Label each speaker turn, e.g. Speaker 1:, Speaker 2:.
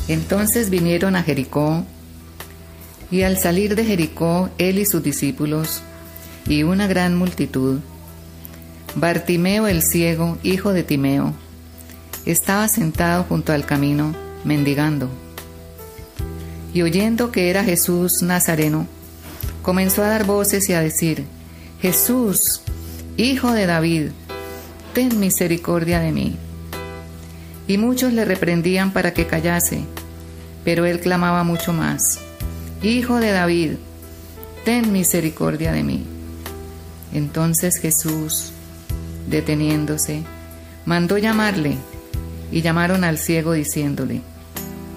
Speaker 1: Entonces vinieron a Jericó, y al salir de Jericó, él y sus discípulos, y una gran multitud, Bartimeo el ciego, hijo de Timeo, estaba sentado junto al camino, mendigando. Y oyendo que era Jesús Nazareno, comenzó a dar voces y a decir: Jesús, hijo de David, ten misericordia de mí. Y muchos le reprendían para que callase, pero él clamaba mucho más: Hijo de David, ten misericordia de mí. Entonces Jesús, deteniéndose, mandó llamarle, y llamaron al ciego diciéndole: